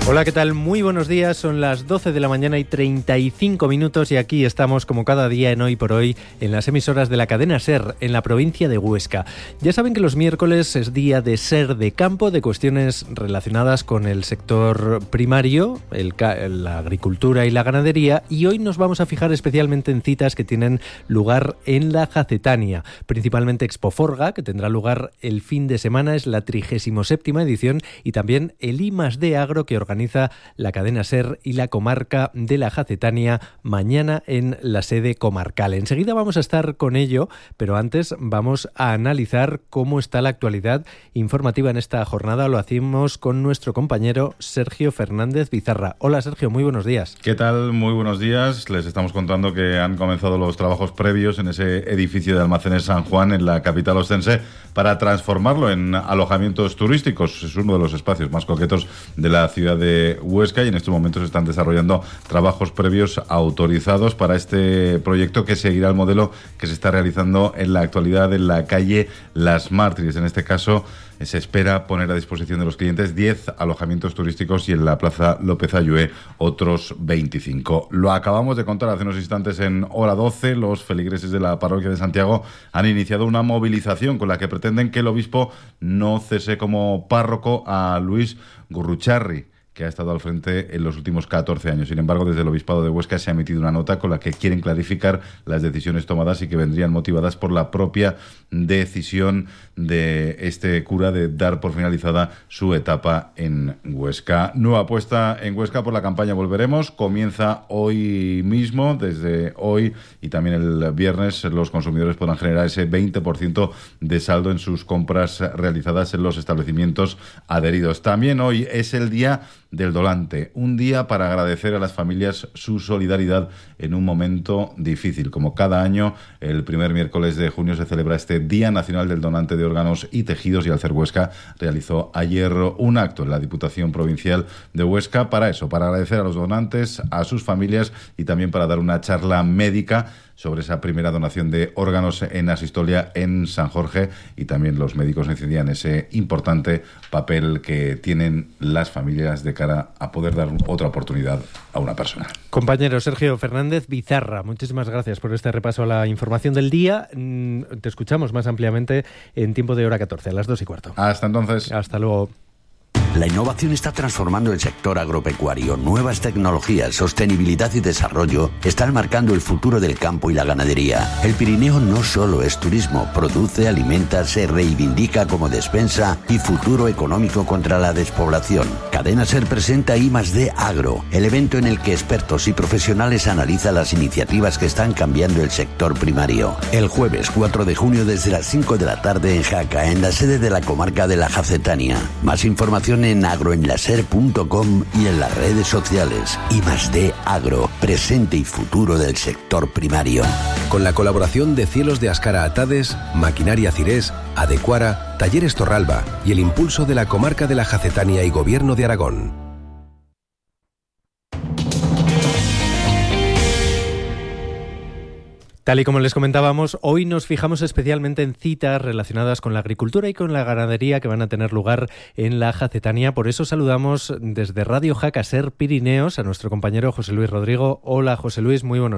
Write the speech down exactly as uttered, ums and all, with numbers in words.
Hola, ¿qué tal? Muy buenos días, son las doce de la mañana y treinta y cinco minutos y aquí estamos como cada día en Hoy por Hoy en las emisoras de la cadena SER en la provincia de Huesca. Ya saben que los miércoles es día de SER de campo, de cuestiones relacionadas con el sector primario, el, la agricultura y la ganadería, y hoy nos vamos a fijar especialmente en citas que tienen lugar en la Jacetania, principalmente Expoforga, que tendrá lugar el fin de semana, es la trigésima séptima edición, y también el I más D Agro que organiza organiza la cadena SER y la comarca de la Jacetania mañana en la sede comarcal. Enseguida vamos a estar con ello, pero antes vamos a analizar cómo está la actualidad informativa en esta jornada. Lo hacemos con nuestro compañero Sergio Fernández Bizarra. Hola Sergio, muy buenos días. ¿Qué tal? Muy buenos días. Les estamos contando que han comenzado los trabajos previos en ese edificio de Almacenes San Juan en la capital ostense para transformarlo en alojamientos turísticos. Es uno de los espacios más coquetos de la ciudad de de Huesca y en estos momentos se están desarrollando trabajos previos autorizados para este proyecto que seguirá el modelo que se está realizando en la actualidad en la calle Las Mártires. En este caso se espera poner a disposición de los clientes diez alojamientos turísticos y en la Plaza López Ayué otros veinticinco. Lo acabamos de contar hace unos instantes en Hora doce. Los feligreses de la parroquia de Santiago han iniciado una movilización con la que pretenden que el obispo no cese como párroco a Luis Gurrucharri, que ha estado al frente en los últimos catorce años. Sin embargo, desde el Obispado de Huesca se ha emitido una nota con la que quieren clarificar las decisiones tomadas y que vendrían motivadas por la propia decisión de este cura de dar por finalizada su etapa en Huesca. Nueva apuesta en Huesca por la campaña Volveremos. Comienza hoy mismo, desde hoy y también el viernes, los consumidores podrán generar ese veinte por ciento de saldo en sus compras realizadas en los establecimientos adheridos. También hoy es el día del donante, un día para agradecer a las familias su solidaridad en un momento difícil. Como cada año, el primer miércoles de junio se celebra este Día Nacional del Donante de Órganos y Tejidos y Alcer Huesca realizó ayer un acto en la Diputación Provincial de Huesca para eso, para agradecer a los donantes, a sus familias y también para dar una charla médica sobre esa primera donación de órganos en Asistolia en San Jorge, y también los médicos incidían ese importante papel que tienen las familias de cara a poder dar otra oportunidad a una persona. Compañero Sergio Fernández Bizarra, muchísimas gracias por este repaso a la información del día. Te escuchamos más ampliamente en tiempo de Hora catorce, a las dos y cuarto. Hasta entonces. Hasta luego. La innovación está transformando el sector agropecuario. Nuevas tecnologías, sostenibilidad y desarrollo están marcando el futuro del campo y la ganadería. El Pirineo no solo es turismo, produce, alimenta, se reivindica como despensa y futuro económico contra la despoblación. Cadena SER presenta I más D Agro, el evento en el que expertos y profesionales analizan las iniciativas que están cambiando el sector primario. El jueves cuatro de junio desde las cinco de la tarde en Jaca, en la sede de la comarca de la Jacetania. Más información en agroenlaser punto com y en las redes sociales. I más D Agro, presente y futuro del sector primario. Con la colaboración de Cielos de Ascara Atades, Maquinaria Cirés, Adecuara, Talleres Torralba y el impulso de la comarca de la Jacetania y Gobierno de Aragón. Tal y como les comentábamos, hoy nos fijamos especialmente en citas relacionadas con la agricultura y con la ganadería que van a tener lugar en la Jacetania. Por eso saludamos desde Radio Jaca SER Pirineos a nuestro compañero José Luis Rodrigo. Hola José Luis, muy buenos días.